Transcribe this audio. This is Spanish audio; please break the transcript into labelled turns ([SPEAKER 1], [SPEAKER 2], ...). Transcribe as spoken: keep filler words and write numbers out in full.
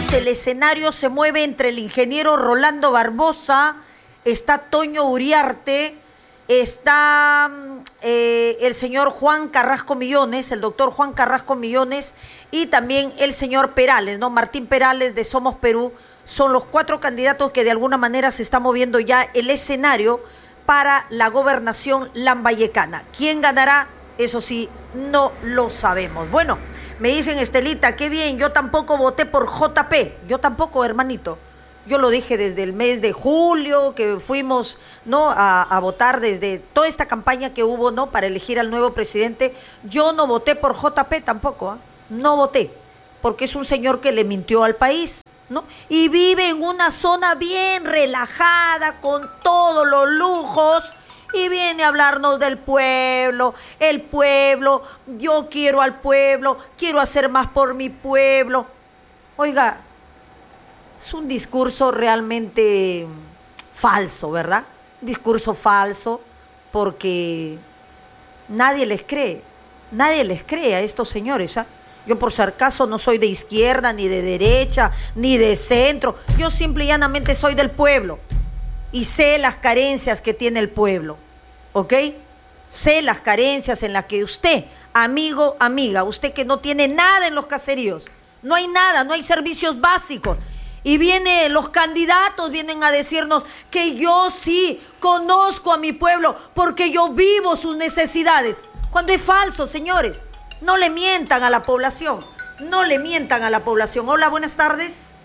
[SPEAKER 1] minutos el escenario se mueve entre el ingeniero Rolando Barbosa, está Toño Uriarte, está eh, el señor Juan Carrasco Millones, el doctor Juan Carrasco Millones, y también el señor Perales, ¿no? Martín Perales de Somos Perú. Son los cuatro candidatos que de alguna manera se está moviendo ya el escenario para la gobernación lambayecana. ¿Quién ganará? Eso sí, no lo sabemos. Bueno, me dicen, Estelita, qué bien, yo tampoco voté por J P. Yo tampoco, hermanito. Yo lo dije desde el mes de julio, que fuimos, ¿no?, a, a votar desde toda esta campaña que hubo, ¿no?, para elegir al nuevo presidente. Yo no voté por J P tampoco, ¿eh? No voté, porque es un señor que le mintió al país, ¿no? Y vive en una zona bien relajada, con todos los lujos, y viene a hablarnos del pueblo, el pueblo, yo quiero al pueblo, quiero hacer más por mi pueblo. Oiga, es un discurso realmente falso, ¿verdad? Un discurso falso, porque nadie les cree, nadie les cree a estos señores, ¿ah? Yo por si acaso no soy de izquierda, ni de derecha, ni de centro. Yo simple y llanamente soy del pueblo. Y sé las carencias que tiene el pueblo, ¿ok? Sé las carencias en las que usted, amigo, amiga, usted que no tiene nada en los caseríos, no hay nada, no hay servicios básicos. Y vienen los candidatos, vienen a decirnos que yo sí conozco a mi pueblo porque yo vivo sus necesidades. Cuando es falso, señores. No le mientan a la población, no le mientan a la población. Hola, buenas tardes.